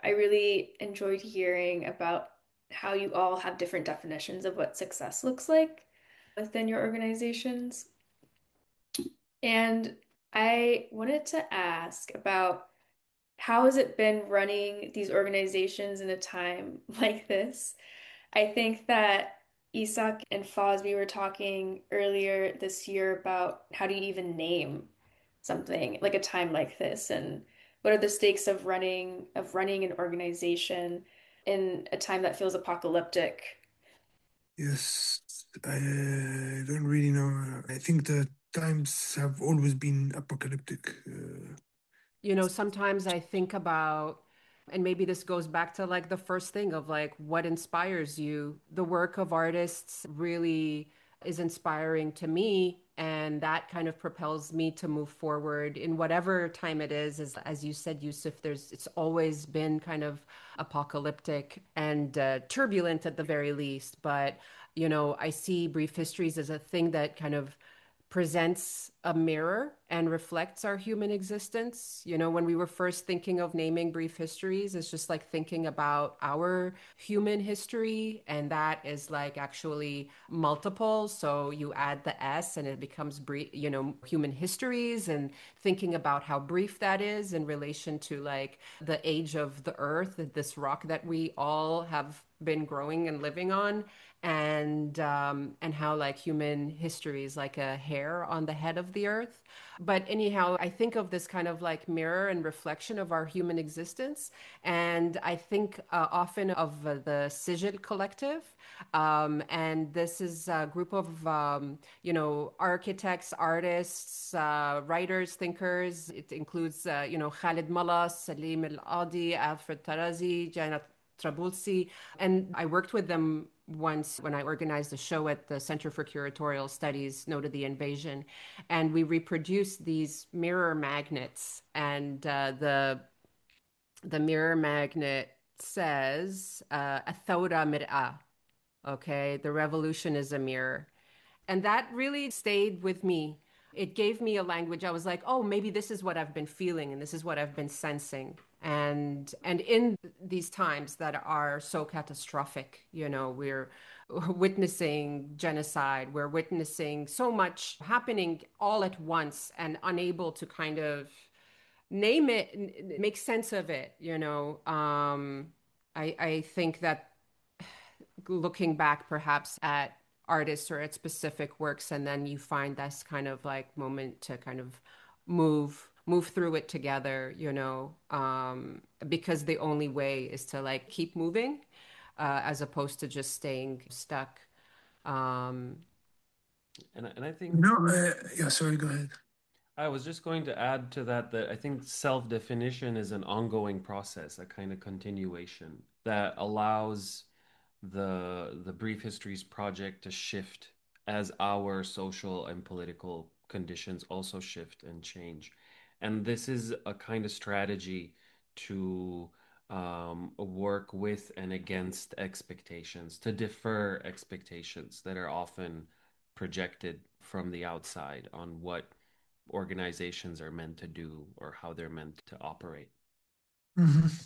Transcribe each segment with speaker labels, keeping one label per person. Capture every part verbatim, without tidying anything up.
Speaker 1: I really enjoyed hearing about how you all have different definitions of what success looks like within your organizations. And I wanted to ask about how has it been running these organizations in a time like this? I think that Isak and Fosby were talking earlier this year about how do you even name something like a time like this, and what are the stakes of running of running an organization in a time that feels apocalyptic.
Speaker 2: Yes, I uh, don't really know. I think the times have always been apocalyptic. Uh,
Speaker 3: You know, sometimes I think about, and maybe this goes back to like the first thing of like what inspires you. The work of artists really is inspiring to me, and that kind of propels me to move forward in whatever time it is. As as you said, Yusuf, there's it's always been kind of apocalyptic and uh, turbulent at the very least. But you know, I see brief histories as a thing that kind of presents a mirror and reflects our human existence. You know, when we were first thinking of naming brief histories, it's just like thinking about our human history, and that is like actually multiple. So you add the S and it becomes brief, you know, human histories, and thinking about how brief that is in relation to like the age of the earth, this rock that we all have been growing and living on, and um, and how like human history is like a hair on the head of the earth. But anyhow, I think of this kind of like mirror and reflection of our human existence, and I think uh, often of uh, the Sigil Collective, um, and this is a group of um, you know architects, artists, uh, writers, thinkers. It includes uh, you know Khalid Malas, Salim Al Adi, Alfred Tarazi, Janet Trabulsi. And I worked with them once when I organized a show at the Center for Curatorial Studies, Note of the Invasion. And we reproduced these mirror magnets. And uh, the the mirror magnet says, uh, "Athawra mir'ah." Okay, the revolution is a mirror. And that really stayed with me. It gave me a language. I was like, oh, maybe this is what I've been feeling and this is what I've been sensing. And and in these times that are so catastrophic, you know, we're witnessing genocide, we're witnessing so much happening all at once and unable to kind of name it, make sense of it, you know. Um, I I think that looking back perhaps at artists or at specific works, and then you find this kind of like moment to kind of move move through it together, you know, um, because the only way is to like keep moving, uh, as opposed to just staying stuck. Um,
Speaker 4: And I- and I think
Speaker 2: no, uh, yeah, sorry, go ahead.
Speaker 4: I was just going to add to that that I think self-definition is an ongoing process, a kind of continuation that allows the the Brief Histories project to shift as our social and political conditions also shift and change. And this is a kind of strategy to um, work with and against expectations, to defer expectations that are often projected from the outside on what organizations are meant to do or how they're meant to operate.
Speaker 2: Mhm.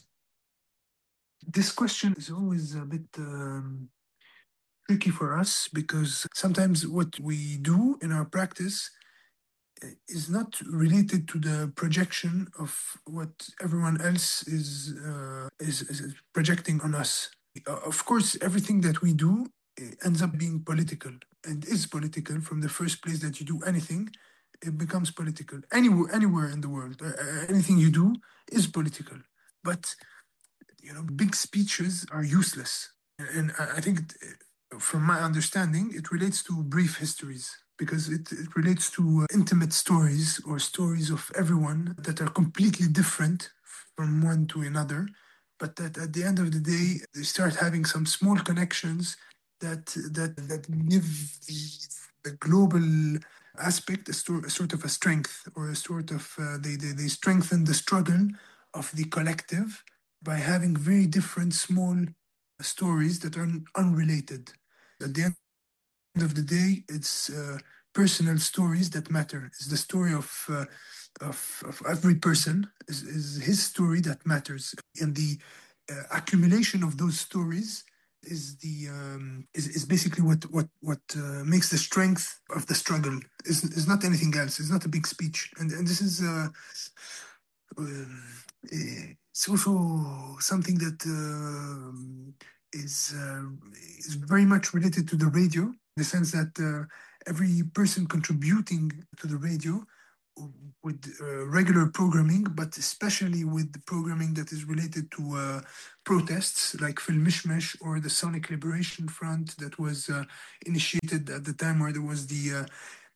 Speaker 2: This question is always a bit um, tricky for us because sometimes what we do in our practice is not related to the projection of what everyone else is uh, is, is projecting on us. Uh, Of course, everything that we do uh, ends up being political and is political from the first place that you do anything. It becomes political anywhere, anywhere in the world. Uh, uh, anything you do is political, but you know, big speeches are useless. And I I think, uh, from my understanding, it relates to brief histories because it, it relates to uh, intimate stories or stories of everyone that are completely different from one to another. But that at the end of the day, they start having some small connections that that that give the, the global aspect a, sto- a sort of a strength or a sort of uh, they, they they strengthen the struggle of the collective by having very different small stories that are unrelated. At the end of the day, it's uh, personal stories that matter. It's the story of uh, of, of every person. Is, is his story that matters. And the uh, accumulation of those stories is the um, is, is basically what what what uh, makes the strength of the struggle. Is is not anything else. It's not a big speech, and and this is uh, um, eh, it's also something that um is uh, is very much related to the radio, in the sense that uh, every person contributing to the radio with uh, regular programming, but especially with the programming that is related to uh, protests like Fil Mishmash or the Sonic Liberation Front that was uh, initiated at the time where there was the uh,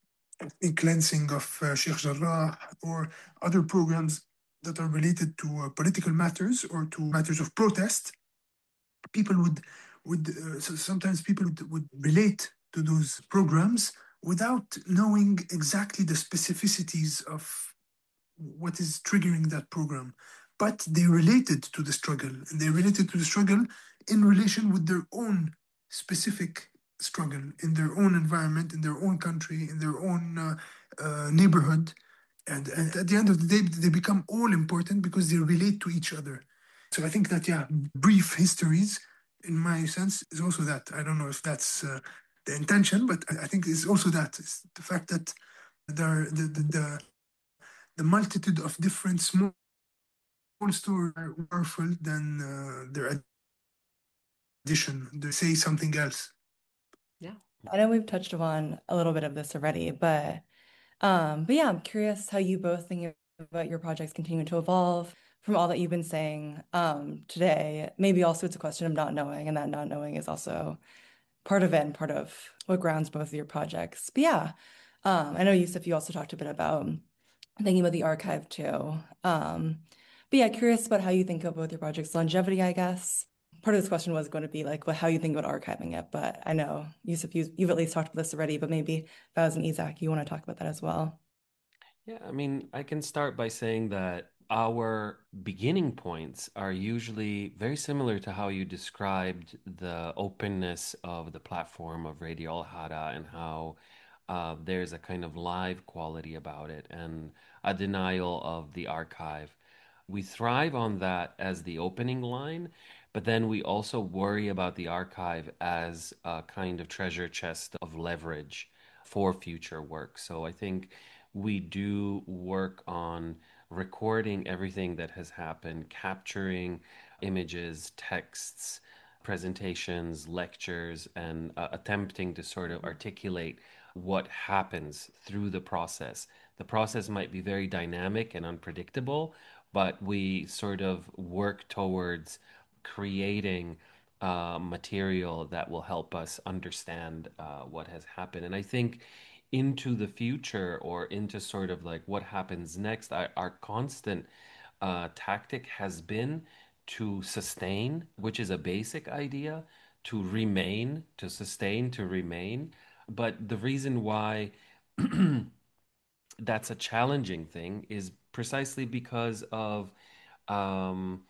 Speaker 2: cleansing of uh, Sheikh Jarrah, or other programs that are related to uh, political matters or to matters of protest. People would would uh, so sometimes people would, would relate to those programs without knowing exactly the specificities of what is triggering that program. But they related to the struggle, and they related to the struggle in relation with their own specific struggle in their own environment, in their own country, in their own uh, uh, neighborhood. And, and at the end of the day, they become all important because they relate to each other. So I think that, yeah, brief histories, in my sense, is also that. I don't know if that's uh, the intention, but I think it's also that. It's the fact that there, the, the, the the multitude of different small stories are more powerful than uh, their addition. They say something else.
Speaker 3: Yeah.
Speaker 5: I know we've touched on a little bit of this already, but um, but yeah, I'm curious how you both think about your projects continuing to evolve from all that you've been saying um, today. Maybe also it's a question of not knowing, and that not knowing is also part of it and part of what grounds both of your projects. But yeah, um, I know Yusuf, you also talked a bit about thinking about the archive too. Um, but yeah, curious about how you think of both your projects' longevity, I guess. Part of this question was going to be like, well, how you think about archiving it. But I know, Yusuf, you, you've at least talked about this already, but maybe Faz and Isaac, you want to talk about that as well.
Speaker 4: Yeah, I mean, I can start by saying that our beginning points are usually very similar to how you described the openness of the platform of Radio Al Hada, and how uh, there's a kind of live quality about it and a denial of the archive. We thrive on that as the opening line, but then we also worry about the archive as a kind of treasure chest of leverage for future work. So I think we do work on recording everything that has happened, capturing images, texts, presentations, lectures, and uh, attempting to sort of articulate what happens through the process. The process might be very dynamic and unpredictable, but we sort of work towards creating uh, material that will help us understand uh, what has happened. And I think into the future, or into sort of like what happens next, our, our constant uh, tactic has been to sustain, which is a basic idea, to remain, to sustain, to remain. But the reason why that's a challenging thing is precisely because of um,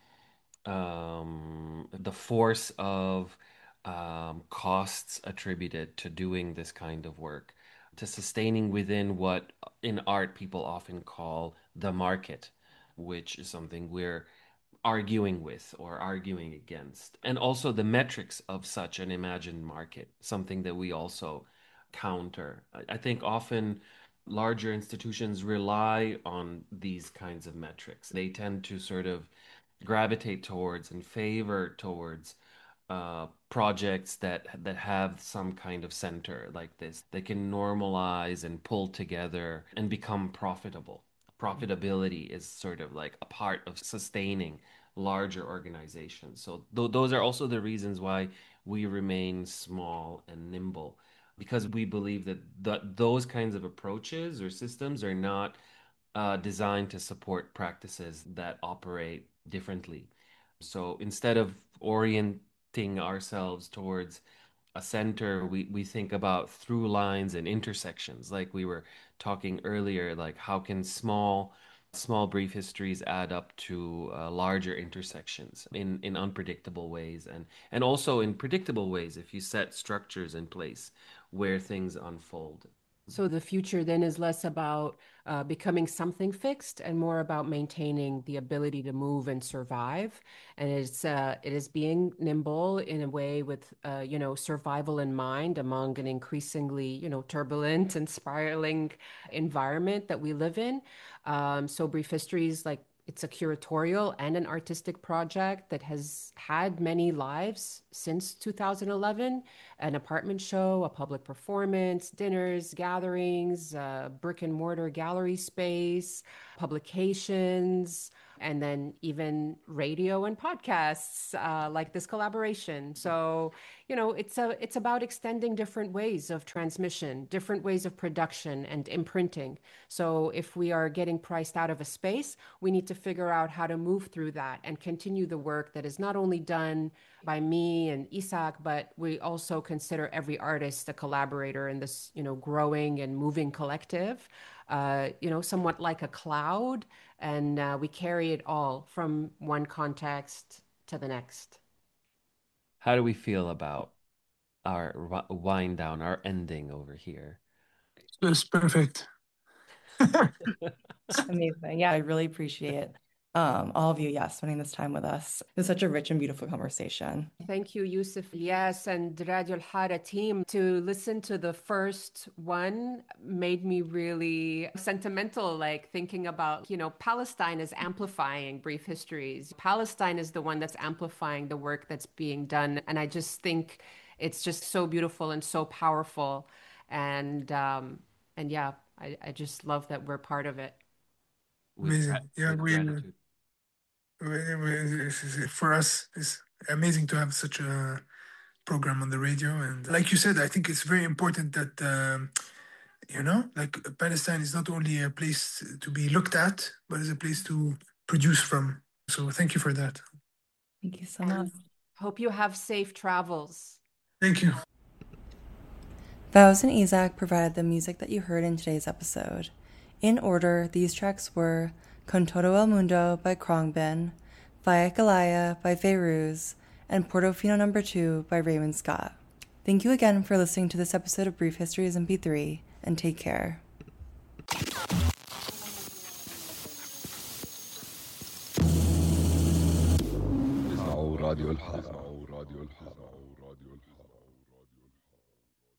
Speaker 4: um, the force of um, costs attributed to doing this kind of work, to sustaining within what in art people often call the market, which is something we're arguing with or arguing against. And also the metrics of such an imagined market, something that we also counter. I, I think often larger institutions rely on these kinds of metrics. They tend to sort of gravitate towards and favor towards uh, projects that that have some kind of center like this. They can normalize and pull together and become profitable. Profitability is sort of like a part of sustaining larger organizations. So th those are also the reasons why we remain small and nimble, because we believe that th those kinds of approaches or systems are not uh, designed to support practices that operate differently. So instead of orienting ourselves towards a center, we, we think about through lines and intersections, like we were talking earlier, like how can small small brief histories add up to uh, larger intersections in, in unpredictable ways, and, and also in predictable ways if you set structures in place where things unfold.
Speaker 3: So the future then is less about uh, becoming something fixed and more about maintaining the ability to move and survive. And it's uh, it is being nimble in a way with uh, you know, survival in mind among an increasingly, you know, turbulent and spiraling environment that we live in. Um, so Brief Histories, like, it's a curatorial and an artistic project that has had many lives since two thousand eleven: an apartment show, a public performance, dinners, gatherings, uh, brick and mortar gallery space, publications, and then even radio and podcasts uh, like this collaboration. So, you know, it's a it's about extending different ways of transmission, different ways of production and imprinting. So if we are getting priced out of a space, we need to figure out how to move through that and continue the work that is not only done by me and Isaac, but we also consider every artist a collaborator in this, you know, growing and moving collective, uh, you know, somewhat like a cloud. And uh, we carry it all from one context to the next.
Speaker 4: How do we feel about our wi- wind down, our ending over here?
Speaker 2: It's perfect.
Speaker 5: Amazing. Yeah, I really appreciate um, all of you, yeah, spending this time with us. It was such a rich and beautiful conversation.
Speaker 3: Thank you, Yusuf, Yes, and Radio Al Hara team. To listen to the first one made me really sentimental, like thinking about, you know, Palestine is amplifying Brief Histories. Palestine is the one that's amplifying the work that's being done. And I just think it's just so beautiful and so powerful. And um, and yeah, I, I just love that we're part of it.
Speaker 4: With gra-
Speaker 2: Amazing. Yeah,
Speaker 4: with
Speaker 2: we,
Speaker 4: gratitude.
Speaker 2: we, we for us it's amazing to have such a program on the radio. And like you said, I think it's very important that um, you know, like Palestine is not only a place to be looked at, but is a place to produce from. So thank you for that.
Speaker 5: Thank you so much.
Speaker 3: And hope you have safe travels.
Speaker 2: Thank you.
Speaker 5: Vows and Isaac provided the music that you heard in today's episode. In order, these tracks were Con Todo El Mundo by Khruangbin, Vaya Galaya by Feiruz, and Portofino Number two by Raymond Scott. Thank you again for listening to this episode of Brief Histories M P three, and take care.
Speaker 6: راديو الحارة